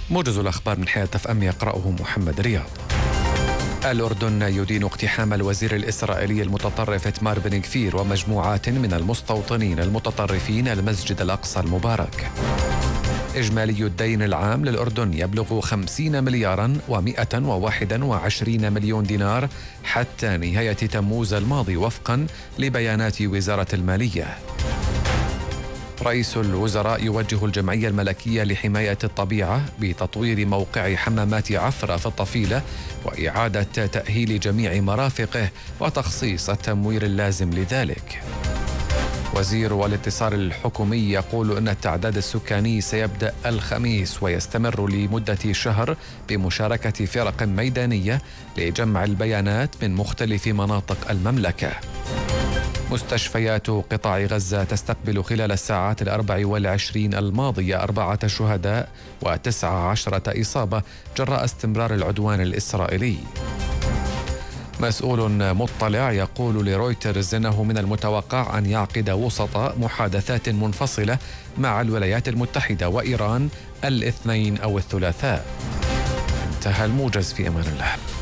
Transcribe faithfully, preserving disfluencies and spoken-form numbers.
موجز الأخبار من حياة اف ام يقرأه محمد رياض. الأردن يدين اقتحام الوزير الإسرائيلي المتطرف إتمار بن غفير ومجموعات من المستوطنين المتطرفين المسجد الأقصى المبارك. إجمالي الدين العام للأردن يبلغ خمسين مليارا ومئة وواحد وعشرين مليون دينار حتى نهاية تموز الماضي وفقا لبيانات وزارة المالية. رئيس الوزراء يوجه الجمعية الملكية لحماية الطبيعة بتطوير موقع حمامات عفرة في الطفيلة وإعادة تأهيل جميع مرافقه وتخصيص التمويل اللازم لذلك. وزير الاتصال الحكومي يقول أن التعداد السكاني سيبدأ الخميس ويستمر لمدة شهر بمشاركة فرق ميدانية لجمع البيانات من مختلف مناطق المملكة. مستشفيات قطاع غزة تستقبل خلال الساعات الأربع والعشرين الماضية أربعة شهداء وتسعة عشرة إصابة جراء استمرار العدوان الإسرائيلي. مسؤول مطلع يقول لرويترز إنه من المتوقع أن يعقد وسطاء محادثات منفصلة مع الولايات المتحدة وإيران الاثنين أو الثلاثاء. انتهى الموجز، في أمان الله.